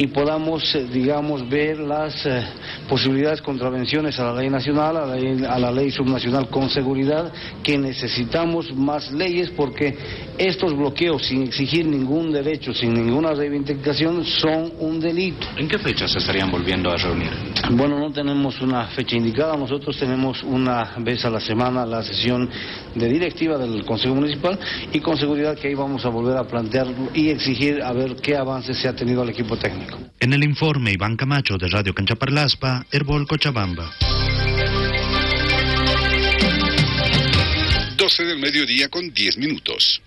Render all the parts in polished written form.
y podamos, ver las posibilidades, contravenciones a la ley nacional, a la ley subnacional con seguridad, que necesitamos más leyes porque estos bloqueos sin exigir ningún derecho, sin ninguna reivindicación, son un delito. ¿En qué fecha se estarían volviendo a reunir? Bueno, no tenemos una fecha indicada, nosotros tenemos una vez a la semana la sesión de directiva del Consejo Municipal y con seguridad que ahí vamos a volver a plantear y exigir a ver qué avances se ha tenido al equipo técnico. En el informe, Iván Camacho de Radio Canchaparlaspa, Herbol Cochabamba. 12 del mediodía con 10 minutos.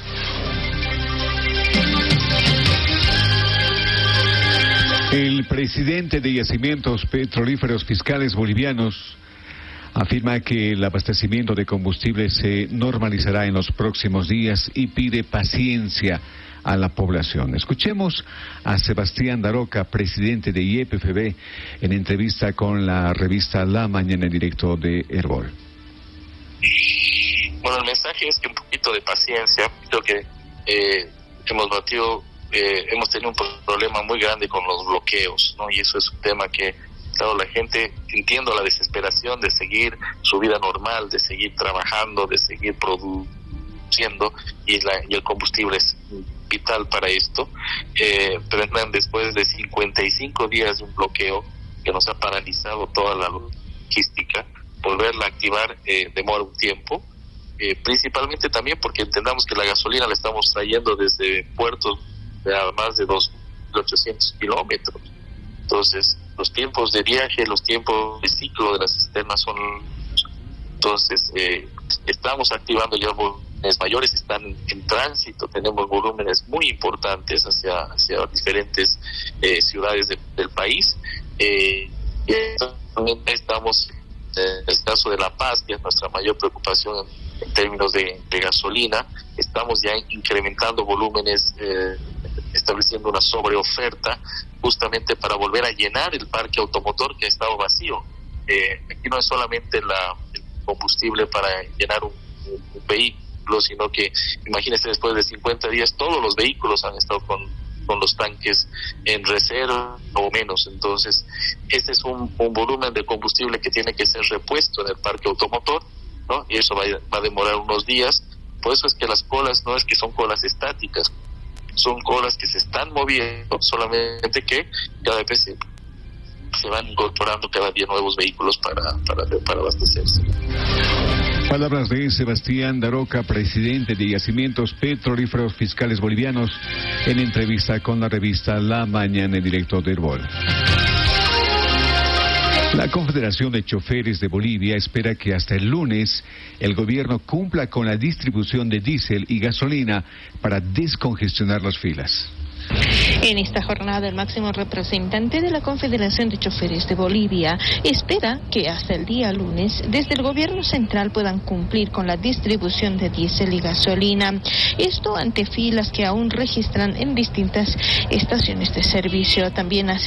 El presidente de Yacimientos Petrolíferos Fiscales Bolivianos afirma que el abastecimiento de combustible se normalizará en los próximos días y pide paciencia a la población. Escuchemos a Sebastián Daroca, presidente de YPFB, en entrevista con la revista La Mañana en directo de Herbol. Bueno, el mensaje es que un poquito de paciencia. Creo que hemos tenido un problema muy grande con los bloqueos, ¿no? Y eso es un tema que, claro, la gente, entiendo la desesperación de seguir su vida normal, de seguir trabajando, de seguir produciendo, y el combustible es vital para esto, pero después de 55 días de un bloqueo que nos ha paralizado toda la logística, volverla a activar demora un tiempo, principalmente también porque entendamos que la gasolina la estamos trayendo desde puertos a más de 2.800 kilómetros. Entonces, los tiempos de viaje, los tiempos de ciclo de la cisterna son... Entonces, estamos activando ya volúmenes mayores, están en tránsito, tenemos volúmenes muy importantes hacia diferentes ciudades del país. Estamos, en el caso de La Paz, que es nuestra mayor preocupación en términos de gasolina, estamos ya incrementando volúmenes, estableciendo una sobreoferta justamente para volver a llenar el parque automotor que ha estado vacío. Aquí no es solamente el combustible para llenar un vehículo, sino que imagínense, después de 50 días todos los vehículos han estado con los tanques en reserva o menos. Entonces, este es un volumen de combustible que tiene que ser repuesto en el parque automotor, ¿no? Y eso va a demorar unos días. Por eso es que las colas no es que son colas estáticas, son colas que se están moviendo, solamente que cada vez se van incorporando cada día nuevos vehículos para abastecerse. Palabras de Sebastián Daroca, presidente de Yacimientos Petrolíferos Fiscales Bolivianos, en entrevista con la revista La Mañana en directo de Herbol. La Confederación de Choferes de Bolivia espera que hasta el lunes el gobierno cumpla con la distribución de diésel y gasolina para descongestionar las filas. En esta jornada, el máximo representante de la Confederación de Choferes de Bolivia espera que hasta el día lunes, desde el gobierno central puedan cumplir con la distribución de diésel y gasolina. Esto ante filas que aún registran en distintas estaciones de servicio. También